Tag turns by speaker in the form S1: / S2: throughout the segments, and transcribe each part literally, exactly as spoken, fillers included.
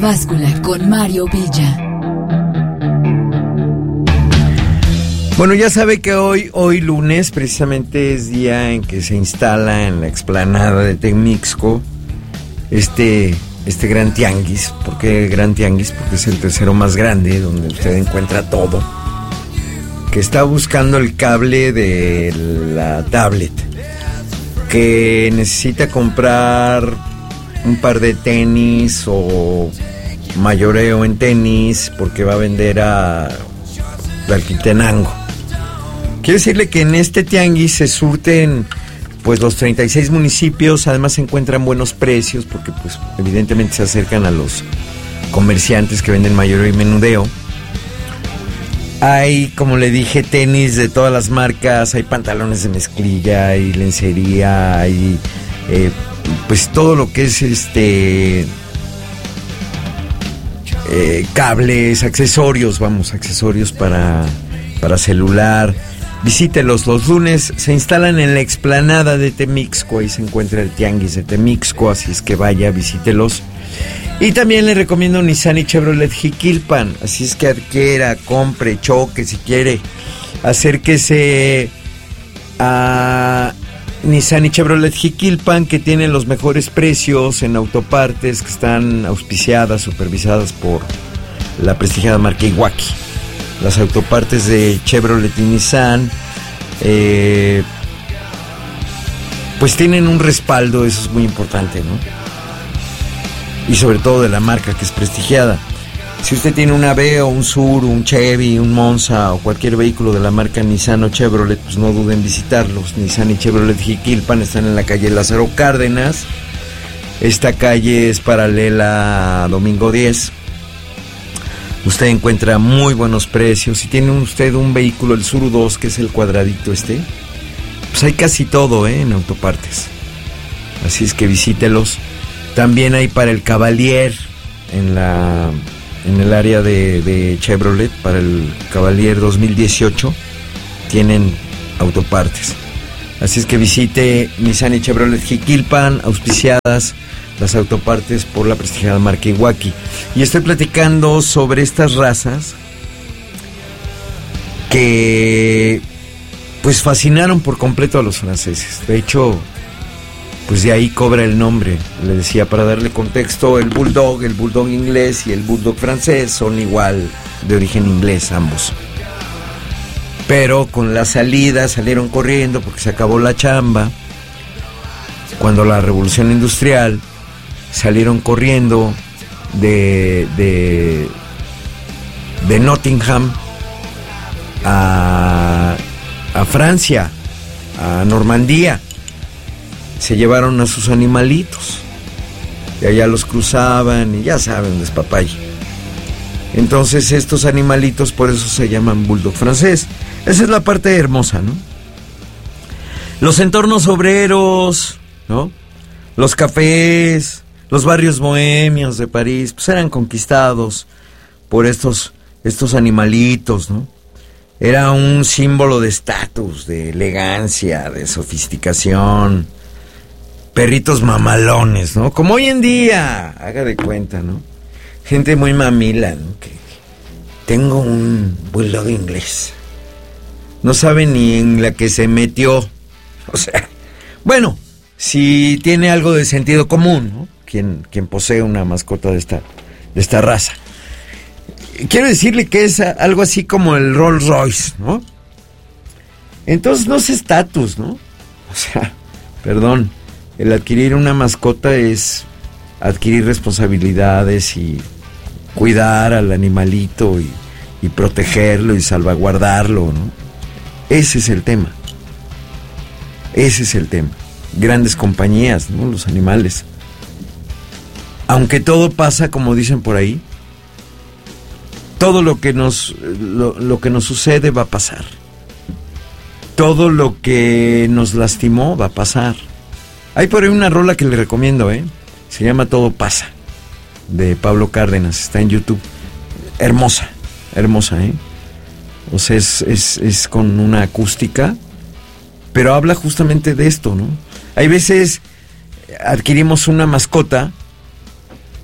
S1: Báscula con Mario Villa.
S2: Bueno, ya sabe que hoy, hoy lunes, precisamente es día en que se instala en la explanada de Temixco este, este gran tianguis. ¿Por qué gran tianguis? Porque es el tercero más grande, donde usted encuentra todo. Que está buscando el cable de la tablet, que necesita comprar un par de tenis o mayoreo en tenis porque va a vender a Tlalquitenango. Quiero decirle que en este tianguis se surten pues los treinta y seis municipios, además se encuentran buenos precios porque pues evidentemente se acercan a los comerciantes que venden mayoreo y menudeo. Hay, como le dije, tenis de todas las marcas, hay pantalones de mezclilla, hay lencería, hay eh, pues todo lo que es este eh, cables, accesorios, vamos, accesorios para, para celular. Visítelos, los lunes se instalan en la explanada de Temixco, ahí se encuentra el tianguis de Temixco, así es que vaya, visítelos. Y también le recomiendo Nissan y Chevrolet Jiquilpan, así es que adquiera, compre, choque si quiere, acérquese a Nissan y Chevrolet Jiquilpan, que tienen los mejores precios en autopartes, que están auspiciadas, supervisadas por la prestigiada marca Iwaki. Las autopartes de Chevrolet y Nissan eh, pues tienen un respaldo, eso es muy importante, ¿no? Y sobre todo de la marca, que es prestigiada. Si usted tiene una V o un Sur, un Chevy, un Monza o cualquier vehículo de la marca Nissan o Chevrolet, pues no duden en visitarlos. Nissan y Chevrolet Jiquilpan están en la calle Lázaro Cárdenas. Esta calle es paralela a Domingo diez. Usted encuentra muy buenos precios. Si tiene usted un vehículo, el Sur dos, que es el cuadradito este, pues hay casi todo, ¿eh? En autopartes. Así es que visítelos. También hay para el Cavalier en la en el área de, de Chevrolet, para el Cavalier dos mil dieciocho tienen autopartes. Así es que visite Nissan y Chevrolet Jiquilpan, auspiciadas las autopartes por la prestigiada marca Iwaki. Y estoy platicando sobre estas razas que pues fascinaron por completo a los franceses. De hecho, pues de ahí cobra el nombre. Le decía, para darle contexto, el bulldog, el bulldog inglés y el bulldog francés son igual, de origen inglés ambos. Pero con la salida salieron corriendo porque se acabó la chamba. Cuando la revolución industrial, salieron corriendo de, de, de Nottingham a, a Francia, a Normandía. Se llevaron a sus animalitos y allá los cruzaban y ya saben, despapalle. Entonces estos animalitos por eso se llaman bulldog francés. Esa es la parte hermosa, ¿no? Los entornos obreros, ¿no? Los cafés, los barrios bohemios de París, pues eran conquistados por estos, estos animalitos, ¿no? Era un símbolo de estatus, de elegancia, de sofisticación. Perritos mamalones, ¿no? Como hoy en día, haga de cuenta, ¿no? Gente muy mamila, ¿no? Que tengo un bulldog inglés. No sabe ni en la que se metió. O sea, bueno, si tiene algo de sentido común, ¿no? Quien, quien posee una mascota de esta, de esta raza. Quiero decirle que es algo así como el Rolls Royce, ¿no? Entonces no es estatus, ¿no? O sea, perdón. El adquirir una mascota es adquirir responsabilidades y cuidar al animalito y, y protegerlo y salvaguardarlo, ¿no? Ese es el tema. Ese es el tema. Grandes compañías, ¿no? Los animales. Aunque todo pasa, como dicen por ahí, todo lo que nos, lo, lo que nos sucede va a pasar. Todo lo que nos lastimó va a pasar. Hay por ahí una rola que le recomiendo, ¿eh? Se llama Todo Pasa, de Pablo Cárdenas, está en YouTube. Hermosa, hermosa, ¿eh? O sea, es, es, es con una acústica, pero habla justamente de esto, ¿no? Hay veces adquirimos una mascota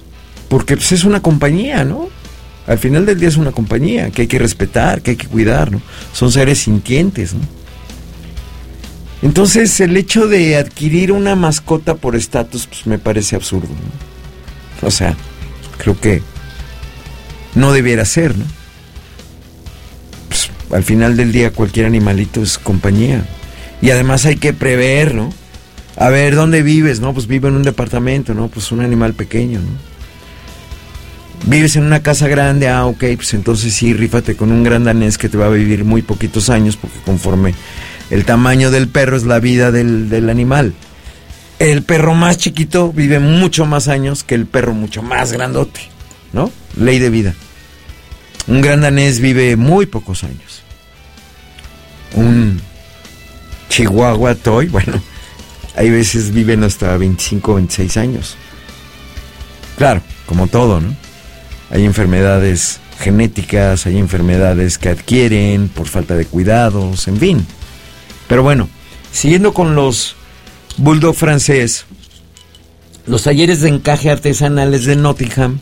S2: porque pues es una compañía, ¿no? Al final del día es una compañía que hay que respetar, que hay que cuidar, ¿no? Son seres sintientes, ¿no? Entonces el hecho de adquirir una mascota por estatus, pues me parece absurdo, ¿no? O sea, creo que no debiera ser, ¿no? Pues al final del día cualquier animalito es compañía. Y además hay que prever, ¿no? A ver, ¿dónde vives? No, pues vivo en un departamento, ¿no? Pues un animal pequeño, ¿no? Vives en una casa grande, ah, ok, pues entonces sí, rífate con un gran danés que te va a vivir muy poquitos años, porque conforme el tamaño del perro es la vida del, del animal. El perro más chiquito vive mucho más años que el perro mucho más grandote, ¿no? Ley de vida. Un gran danés vive muy pocos años. Un chihuahua toy, bueno, hay veces viven hasta veinticinco, veintiséis años. Claro, como todo, ¿no? Hay enfermedades genéticas, hay enfermedades que adquieren por falta de cuidados, en fin. Pero bueno, siguiendo con los bulldog francés, los talleres de encaje artesanales de Nottingham,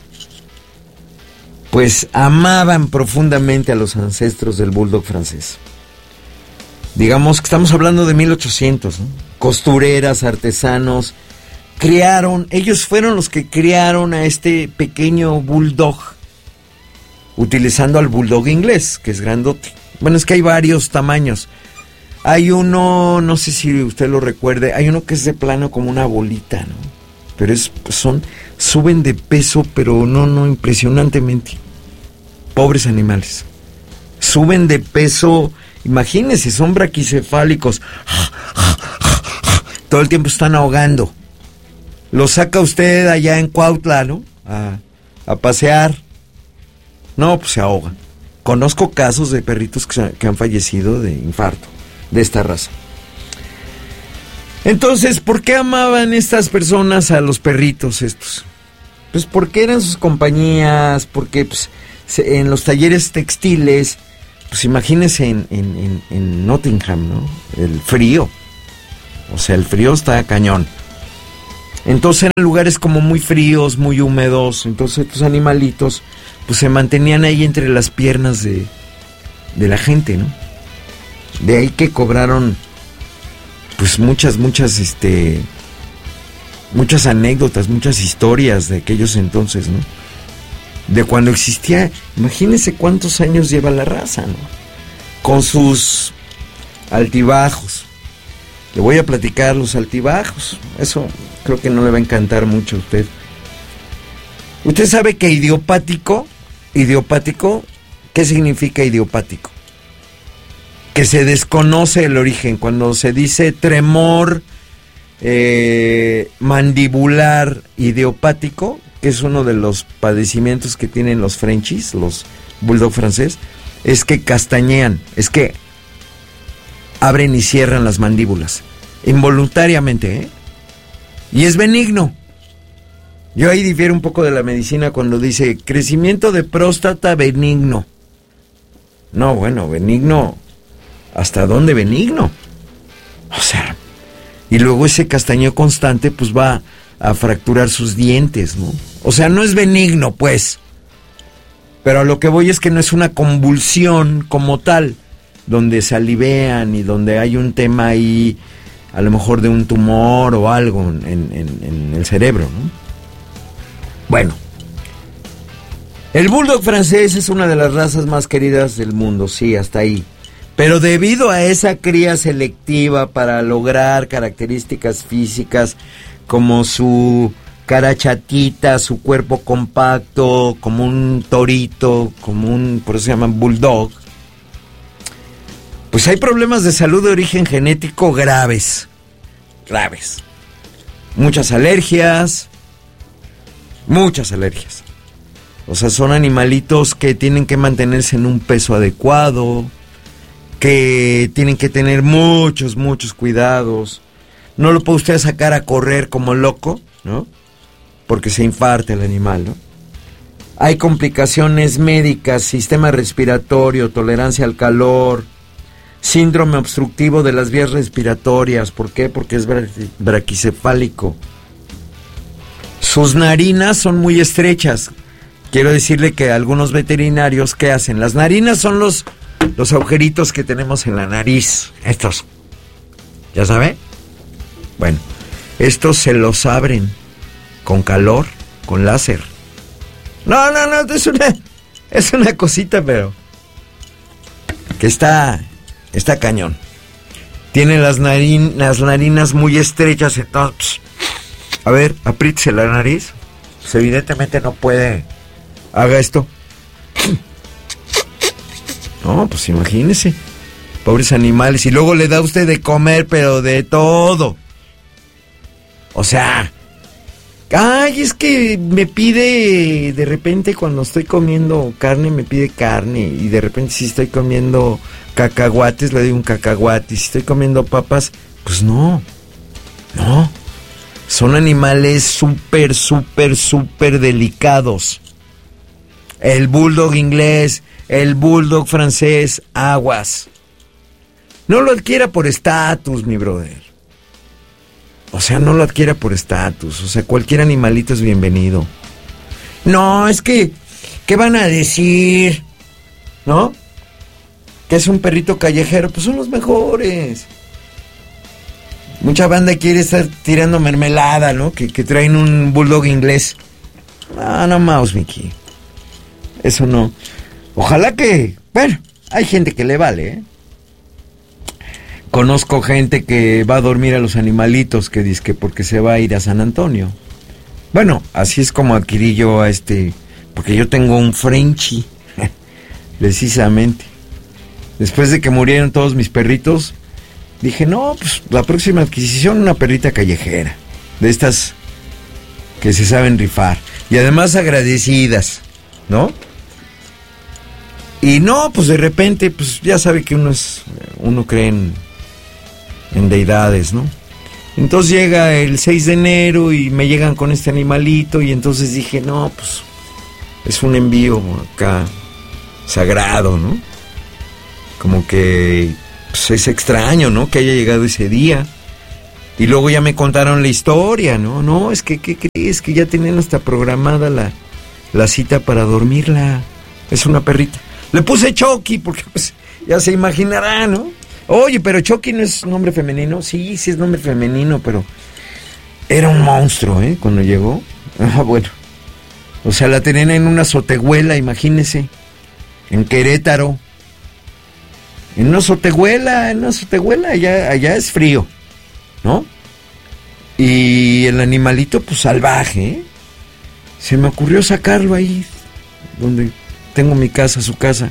S2: pues amaban profundamente a los ancestros del bulldog francés. Digamos que estamos hablando de mil ochocientos, ¿no? Costureras, artesanos, crearon, ellos fueron los que crearon a este pequeño bulldog, utilizando al bulldog inglés, que es grandote. Bueno, es que hay varios tamaños. Hay uno, no sé si usted lo recuerde, hay uno que es de plano como una bolita, ¿no? Pero es, son, suben de peso, pero no, no, impresionantemente. Pobres animales. Suben de peso, imagínense, son braquicefálicos. Todo el tiempo están ahogando. Lo saca usted allá en Cuautla, ¿no? A, a pasear. No, pues se ahoga. Conozco casos de perritos que, que han fallecido de infarto, de esta raza. Entonces, ¿por qué amaban estas personas a los perritos estos? Pues porque eran sus compañías, porque pues, se, en los talleres textiles, pues imagínense en, en, en, en Nottingham, ¿no? El frío. O sea, el frío está cañón. Entonces eran lugares como muy fríos, muy húmedos. Entonces estos animalitos pues se mantenían ahí entre las piernas de, de la gente, ¿no? De ahí que cobraron pues muchas, muchas, este, muchas anécdotas, muchas historias de aquellos entonces, ¿no? De cuando existía, imagínense cuántos años lleva la raza, ¿no? Con sus altibajos. Le voy a platicar los altibajos. Eso creo que no le va a encantar mucho a usted. Usted sabe que idiopático, idiopático, ¿qué significa idiopático? Que se desconoce el origen. Cuando se dice tremor eh, mandibular idiopático, que es uno de los padecimientos que tienen los Frenchies, los bulldog francés, es que castañean, es que abren y cierran las mandíbulas, involuntariamente, ¿eh? Y es benigno. Yo ahí difiero un poco de la medicina cuando dice crecimiento de próstata benigno. No, bueno, benigno, ¿hasta dónde benigno? O sea, y luego ese castañeo constante pues va a fracturar sus dientes, ¿no? O sea, no es benigno, pues. Pero a lo que voy es que no es una convulsión como tal, donde se alivean y donde hay un tema ahí, a lo mejor de un tumor o algo en, en, en el cerebro, ¿no? Bueno, el bulldog francés es una de las razas más queridas del mundo, sí, hasta ahí. Pero debido a esa cría selectiva para lograr características físicas como su cara chatita, su cuerpo compacto, como un torito, como un, por eso se llaman bulldog, pues hay problemas de salud de origen genético graves, graves. Muchas alergias, muchas alergias. O sea, son animalitos que tienen que mantenerse en un peso adecuado, que tienen que tener muchos, muchos cuidados. No lo puede usted sacar a correr como loco, ¿no? Porque se infarta el animal, ¿no? Hay complicaciones médicas, sistema respiratorio, tolerancia al calor, síndrome obstructivo de las vías respiratorias. ¿Por qué? Porque es bra- braquicefálico. sus narinas son muy estrechas. Quiero decirle que algunos veterinarios, ¿qué hacen? Las narinas son los, los agujeritos que tenemos en la nariz. Estos. ¿Ya sabe? Bueno, estos se los abren con calor, con láser. No, no, no, es una, es una cosita, pero que está, está cañón. Tiene las, narin, las narinas muy estrechas, entonces, a ver, apriétese la nariz. Pues evidentemente no puede. Haga esto. No, pues imagínese. Pobres animales. Y luego le da usted de comer, pero de todo. O sea, ay, es que me pide, de repente cuando estoy comiendo carne, me pide carne. Y de repente si estoy comiendo cacahuates, le doy un cacahuate. Y si estoy comiendo papas, pues no. No. Son animales súper, súper, súper delicados. El bulldog inglés, el bulldog francés, aguas. No lo adquiera por estatus, mi brother. O sea, no lo adquiera por estatus. O sea, cualquier animalito es bienvenido. No, es que, ¿qué van a decir? ¿No? Que es un perrito callejero. Pues son los mejores. Mucha banda quiere estar tirando mermelada, ¿no? Que, que traen un bulldog inglés. Ah, no, mouse, Mickey. Eso no. Ojalá que... Bueno, hay gente que le vale, ¿eh? Conozco gente que va a dormir a los animalitos, que dice que porque se va a ir a San Antonio. Bueno, así es como adquirí yo a este... Porque yo tengo un Frenchie, precisamente. Después de que murieron todos mis perritos, dije, no, pues la próxima adquisición, una perrita callejera. De estas que se saben rifar. Y además agradecidas, ¿no? Y no, pues de repente, pues ya sabe que uno es, uno cree en, en deidades, ¿no? Entonces llega el seis de enero y me llegan con este animalito y entonces dije, no, pues es un envío acá sagrado, ¿no? Como que pues, es extraño, ¿no? Que haya llegado ese día. Y luego ya me contaron la historia, ¿no? No, es que, ¿qué crees? Que ya tenían hasta programada la, la cita para dormirla. Es una perrita. Le puse Chucky porque pues ya se imaginará, ¿no? Oye, pero Chucky no es nombre femenino. Sí, sí es nombre femenino, pero era un monstruo, ¿eh? Cuando llegó. Ah, bueno. O sea, la tenían en una azotehuela, imagínese. En Querétaro. En una azotehuela, en una azotehuela, allá, allá es frío, ¿no? Y el animalito, pues salvaje, ¿eh? Se me ocurrió sacarlo ahí, donde tengo mi casa, su casa.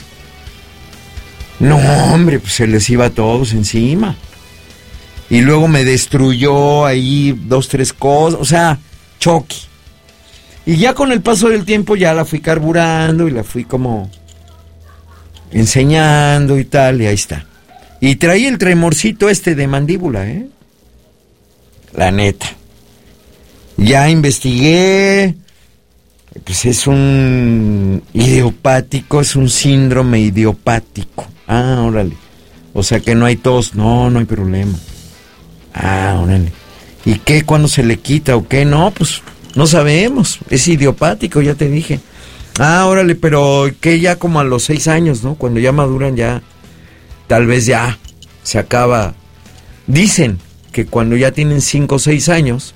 S2: No, hombre, pues se les iba a todos encima. Y luego me destruyó ahí dos, tres cosas, o sea, Chucky. Y ya con el paso del tiempo ya la fui carburando y la fui como enseñando y tal, y ahí está. Y traía el tremorcito este de mandíbula, ¿eh? La neta. Ya investigué. Pues es un idiopático, es un síndrome idiopático. Ah, órale. O sea que no hay tos, no, no hay problema. Ah, órale. ¿Y qué? ¿Cuándo se le quita o qué? No, pues no sabemos. Es idiopático, ya te dije. Ah, órale, pero que ya como a los seis años, ¿no? Cuando ya maduran ya, tal vez ya se acaba. Dicen que cuando ya tienen cinco o seis años,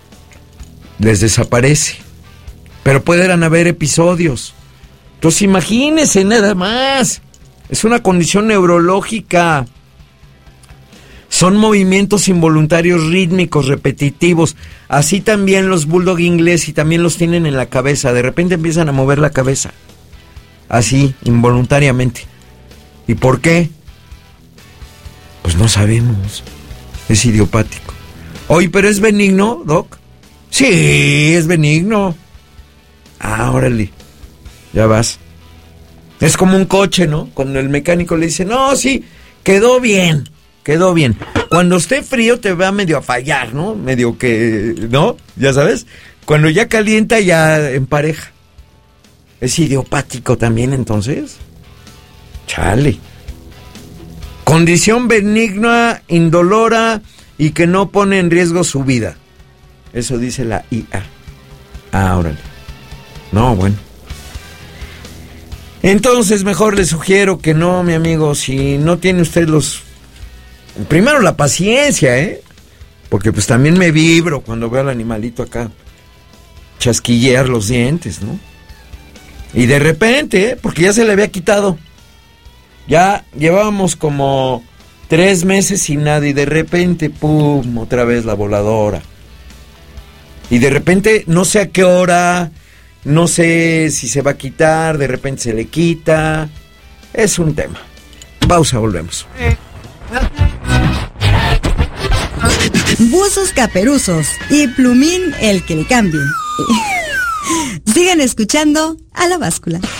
S2: les desaparece. Pero pueden haber episodios. Entonces imagínense nada más. Es una condición neurológica. Son movimientos involuntarios rítmicos, repetitivos. Así también los bulldog inglés y también los tienen en la cabeza. De repente empiezan a mover la cabeza. Así, involuntariamente. ¿Y por qué? Pues no sabemos. Es idiopático. Oye, ¿pero es benigno, Doc? Sí, es benigno. Ah, órale, ya vas. Es como un coche, ¿no? Cuando el mecánico le dice, no, sí, quedó bien, quedó bien. Cuando esté frío te va medio a fallar, ¿no? Medio que, ¿no? Ya sabes. Cuando ya calienta ya empareja. ¿Es idiopático también entonces? Chale. Condición benigna, indolora y que no pone en riesgo su vida. Eso dice la I A. Ah, órale. No, bueno. Entonces mejor le sugiero que no, mi amigo, si no tiene usted los... Primero la paciencia, ¿eh? Porque pues también me vibro cuando veo al animalito acá chasquillear los dientes, ¿no? Y de repente, ¿eh? Porque ya se le había quitado. Ya llevábamos como tres meses sin nada y de repente, pum, otra vez la voladora. Y de repente, no sé a qué hora, no sé si se va a quitar, de repente se le quita. Es un tema. Pausa, volvemos.
S3: Buzos caperuzos y Plumín el que le cambie. Sigan escuchando a La Báscula.